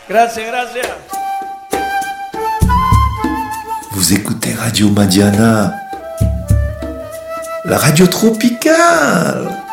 Gracias, gracias. Vous écoutez Radio Madiana, la radio tropicale.